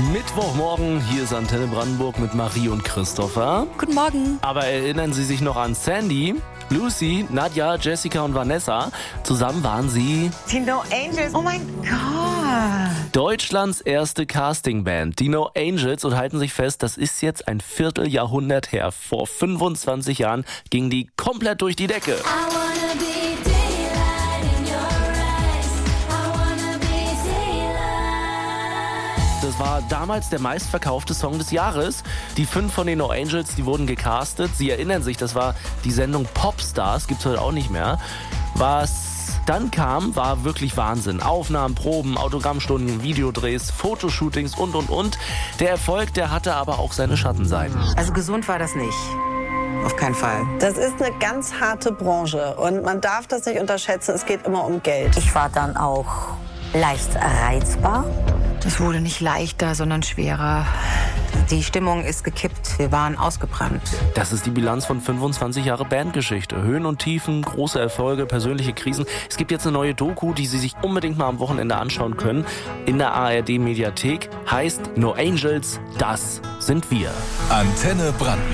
Mittwochmorgen, hier ist Antenne Brandenburg mit Marie und Christopher. Guten Morgen. Aber erinnern Sie sich noch an Sandy, Lucy, Nadja, Jessica und Vanessa? Zusammen waren sie Die No Angels. Oh mein Gott. Deutschlands erste Castingband, die No Angels, und halten sich fest, das ist jetzt ein Vierteljahrhundert her. Vor 25 Jahren ging die komplett durch die Decke. Das war damals der meistverkaufte Song des Jahres. Die 5 von den No Angels, die wurden gecastet. Sie erinnern sich, das war die Sendung Popstars, gibt's heute auch nicht mehr. Was dann kam, war wirklich Wahnsinn. Aufnahmen, Proben, Autogrammstunden, Videodrehs, Fotoshootings und. Der Erfolg, der hatte aber auch seine Schattenseiten. Also gesund war das nicht. Auf keinen Fall. Das ist eine ganz harte Branche und man darf das nicht unterschätzen, es geht immer um Geld. Ich war dann auch leicht reizbar. Es wurde nicht leichter, sondern schwerer. Die Stimmung ist gekippt. Wir waren ausgebrannt. Das ist die Bilanz von 25 Jahre Bandgeschichte. Höhen und Tiefen, große Erfolge, persönliche Krisen. Es gibt jetzt eine neue Doku, die Sie sich unbedingt mal am Wochenende anschauen können. In der ARD-Mediathek. Heißt No Angels, das sind wir. Antenne Brandenburg.